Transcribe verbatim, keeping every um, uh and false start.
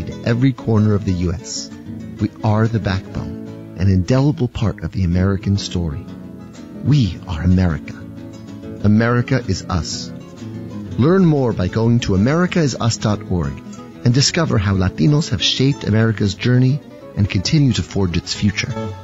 connectivity to every corner of the U S. We are the backbone, an indelible part of the American story. We are America. America is us. Learn more by going to america is us dot org and discover how Latinos have shaped America's journey and continue to forge its future.